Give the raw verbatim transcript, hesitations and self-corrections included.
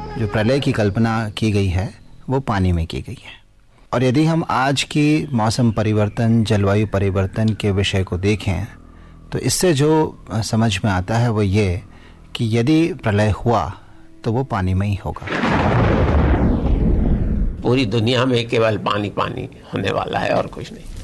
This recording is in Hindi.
जो प्रलय की कल्पना की गई है वो पानी में की गई है। और यदि हम आज की मौसम परिवर्तन, जलवायु परिवर्तन के विषय को देखें तो इससे जो समझ में आता है वो ये कि यदि प्रलय हुआ तो वो पानी में ही होगा। पूरी दुनिया में केवल पानी पानी होने वाला है और कुछ नहीं।